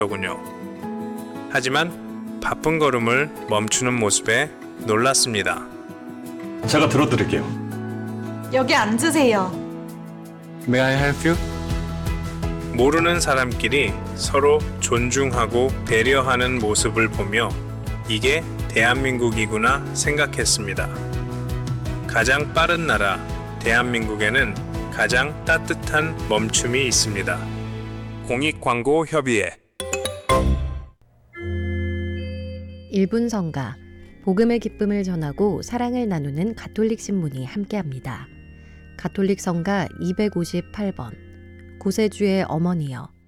더군요. 하지만 바쁜 걸음을 멈추는 모습에 놀랐습니다. 제가 들어드릴게요. 여기 앉으세요. May I help you? 모르는 사람끼리 서로 존중하고 배려하는 모습을 보며 이게 대한민국이구나 생각했습니다. 가장 빠른 나라 대한민국에는 가장 따뜻한 멈춤이 있습니다. 공익광고협의회 1분 성가, 복음의 기쁨을 전하고 사랑을 나누는 가톨릭 신문이 함께합니다. 가톨릭 성가 258번, 구세주의 어머니여.